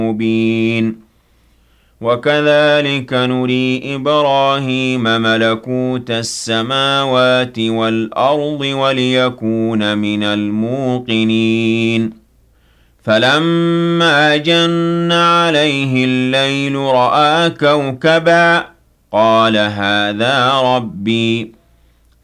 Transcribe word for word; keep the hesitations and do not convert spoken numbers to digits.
مبين وكذلك نري إبراهيم ملكوت السماوات والأرض وليكون من الموقنين فلما جن عليه الليل رأى كوكبا قال هذا ربي